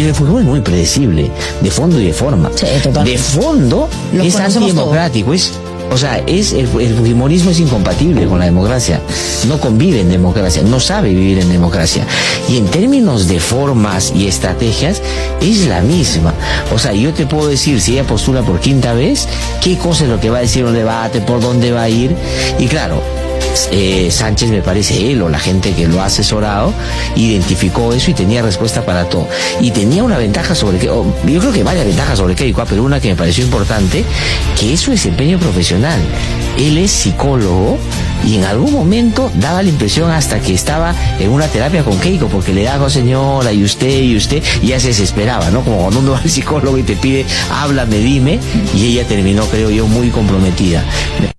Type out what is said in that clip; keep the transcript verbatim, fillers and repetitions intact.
el Fujimori es muy predecible, de fondo y de forma. Sí, total. De fondo Lo es conocemos antidemocrático, es, o sea, es el, el fujimorismo es incompatible con la democracia, no convive en democracia, no sabe vivir en democracia. Y en términos de formas y estrategias, es la misma. O sea, yo te puedo decir, si ella postula por quinta vez, qué cosa es lo que va a decir en un debate, por dónde va a ir, y claro, Eh, Sánchez, me parece, él o la gente que lo ha asesorado, identificó eso y tenía respuesta para todo. Y tenía una ventaja sobre que, oh, yo creo que varias ventajas sobre Keiko, pero una que me pareció importante, que es su desempeño profesional. Él es psicólogo y en algún momento daba la impresión hasta que estaba en una terapia con Keiko, porque le daba, señora, y usted, y usted, y ya se desesperaba, ¿no? Como cuando uno va al psicólogo y te pide, háblame, dime, y ella terminó, creo yo, muy comprometida. Me